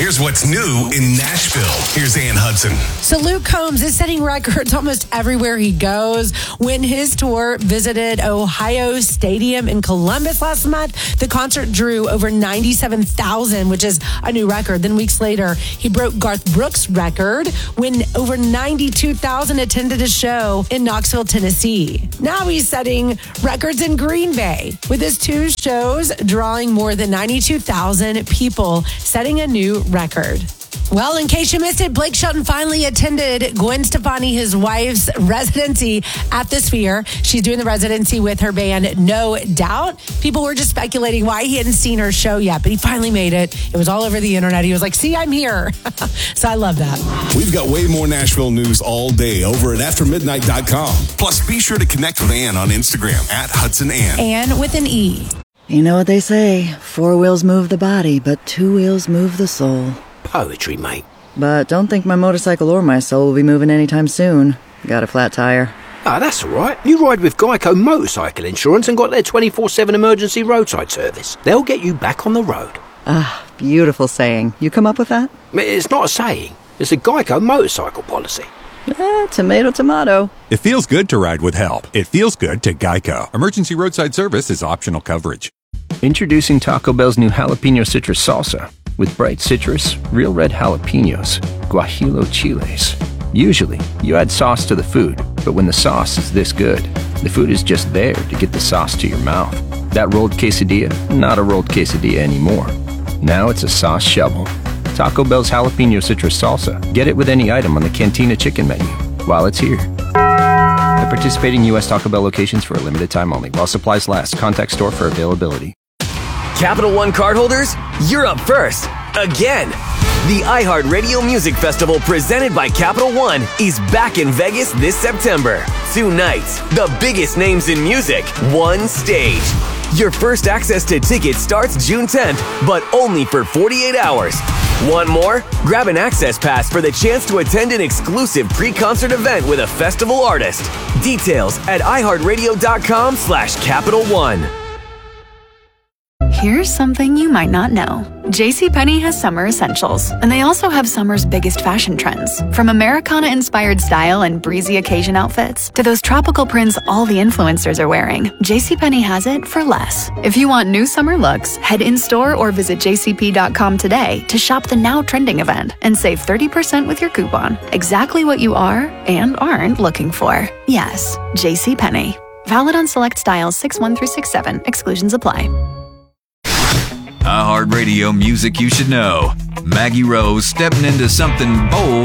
Here's what's new in Nashville. Here's Ann Hudson. So Luke Combs is setting records almost everywhere he goes. When his tour visited Ohio Stadium in Columbus last month, the concert drew over 97,000, which is a new record. Then weeks later, he broke Garth Brooks' record when over 92,000 attended a show in Knoxville, Tennessee. Now he's setting records in Green Bay with his 2 shows drawing more than 92,000 people, setting a new record. Well, in case you missed it, Blake Shelton finally attended Gwen Stefani, his wife's residency at the Sphere. She's doing the residency with her band, No Doubt. People were just speculating why he hadn't seen her show yet, but he finally made it. It was all over the internet. He was like, see, I'm here. So I love that. We've got way more Nashville news all day over at aftermidnight.com. Plus, be sure to connect with Ann on Instagram at HudsonAnn. Ann with an E. You know what they say, 4 wheels move the body, but 2 wheels move the soul. Poetry, mate. But don't think my motorcycle or my soul will be moving anytime soon. Got a flat tire. Ah, that's all right. You ride with Geico Motorcycle Insurance and got their 24/7 emergency roadside service. They'll get you back on the road. Ah, beautiful saying. You come up with that? It's not a saying. It's a Geico motorcycle policy. Tomato, tomato. It feels good to ride with help. It feels good to Geico. Emergency roadside service is optional coverage. Introducing Taco Bell's new jalapeno citrus salsa. With bright citrus, real red jalapenos, guajillo chiles. Usually, you add sauce to the food, but when the sauce is this good, the food is just there to get the sauce to your mouth. That rolled quesadilla, not a rolled quesadilla anymore. Now it's a sauce shovel. Taco Bell's jalapeno citrus salsa. Get it with any item on the Cantina chicken menu while it's here. At participating U.S. Taco Bell locations for a limited time only. While supplies last. Contact store for availability. Capital One cardholders, you're up first. Again. The iHeartRadio Music Festival presented by Capital One is back in Vegas this September. 2 nights, the biggest names in music, one stage. Your first access to tickets starts June 10th, but only for 48 hours. Want more? Grab an access pass for the chance to attend an exclusive pre-concert event with a festival artist. Details at iHeartRadio.com/Capital One. Here's something you might not know. JCPenney has summer essentials, and they also have summer's biggest fashion trends. From Americana-inspired style and breezy occasion outfits to those tropical prints all the influencers are wearing, JCPenney has it for less. If you want new summer looks, head in-store or visit jcp.com today to shop the now trending event and save 30% with your coupon. Exactly what you are and aren't looking for. Yes, JCPenney. Valid on select styles 6-1 through 6-7. Exclusions apply. iHeartRadio music you should know. Maggie Rose stepping into something bold.